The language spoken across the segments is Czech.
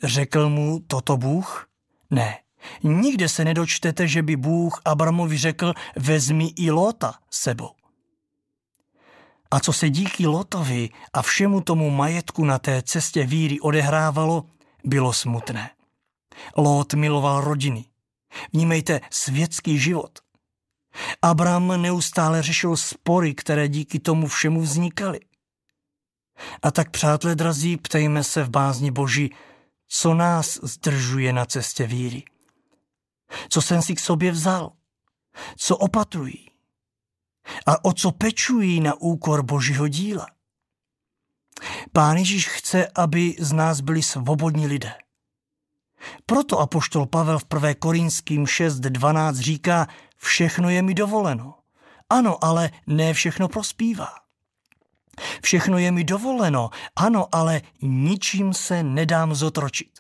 Řekl mu toto Bůh? Ne. Nikde se nedočtete, že by Bůh Abramovi řekl, vezmi i Lóta sebou. A co se díky Lótovi a všemu tomu majetku na té cestě víry odehrávalo, bylo smutné. Lót miloval rodiny. Vnímejte světský život. Abram neustále řešil spory, které díky tomu všemu vznikaly. A tak, přátelé drazí, ptejme se v bázni Boží, co nás zdržuje na cestě víry. Co jsem si k sobě vzal? Co opatrují? A o co pečují na úkor Božího díla? Pán Ježíš chce, aby z nás byli svobodní lidé. Proto apoštol Pavel v 1. Korinským 6:12 říká, všechno je mi dovoleno. Ano, ale ne všechno prospívá. Všechno je mi dovoleno, ano, ale ničím se nedám zotročit.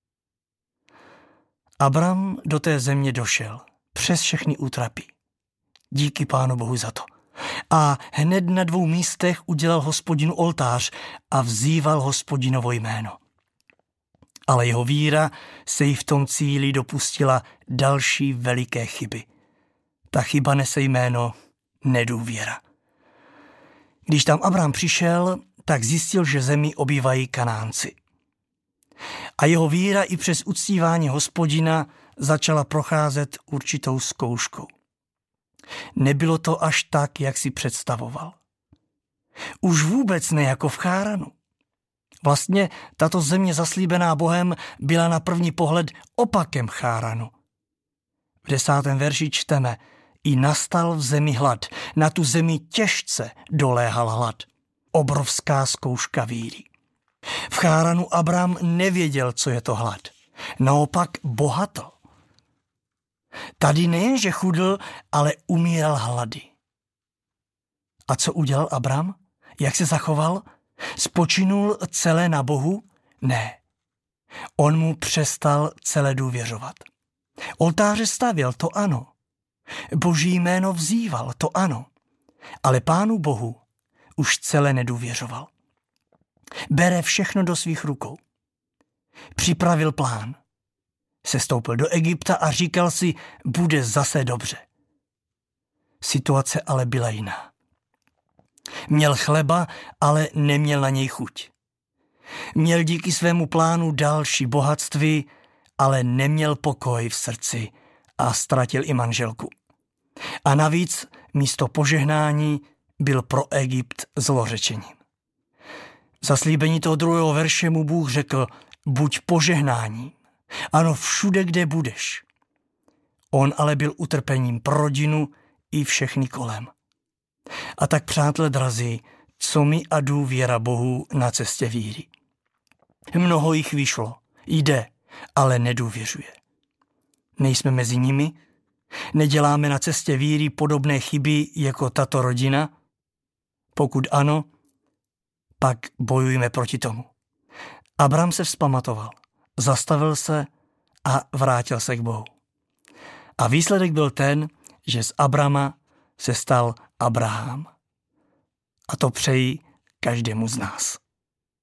Abram do té země došel přes všechny útrapy. Díky Pánu Bohu za to. A hned na 2 místech udělal Hospodinu oltář a vzýval Hospodinovo jméno. Ale jeho víra se jí v tom cíli dopustila další veliké chyby. Ta chyba nese jméno nedůvěra. Když tam Abram přišel, tak zjistil, že zemi obývají Kanánci. A jeho víra i přes uctívání Hospodina začala procházet určitou zkouškou. Nebylo to až tak, jak si představoval. Už vůbec ne jako v Cháranu. Vlastně tato země zaslíbená Bohem byla na první pohled opakem Cháranu. V 10. verši čteme, i nastal v zemi hlad, na tu zemi těžce doléhal hlad. Obrovská zkouška víry. V Cháranu Abram nevěděl, co je to hlad. Naopak bohatl. Tady nejenže chudl, ale umíral hlady. A co udělal Abram? Jak se zachoval? Spočinul celé na Bohu? Ne. On mu přestal celé důvěřovat. Oltáře stavěl, to ano. Boží jméno vzýval, to ano. Ale Pánu Bohu už celé nedůvěřoval. Bere všechno do svých rukou. Připravil plán. Sestoupil do Egypta a říkal si, bude zase dobře. Situace ale byla jiná. Měl chleba, ale neměl na něj chuť. Měl díky svému plánu další bohatství, ale neměl pokoj v srdci a ztratil i manželku. A navíc místo požehnání byl pro Egypt zlořečením. V zaslíbení toho 2. verše mu Bůh řekl, buď požehnáním, ano všude, kde budeš. On ale byl utrpením pro rodinu i všechny kolem. A tak, přátelé drazí, co mi a důvěra Bohu na cestě víry. Mnoho jich vyšlo, jde, ale nedůvěřuje. Nejsme mezi nimi? Neděláme na cestě víry podobné chyby jako tato rodina? Pokud ano, pak bojujme proti tomu. Abram se vzpamatoval, zastavil se a vrátil se k Bohu. A výsledek byl ten, že z Abrama se stal Abraham. A to přeji každému z nás.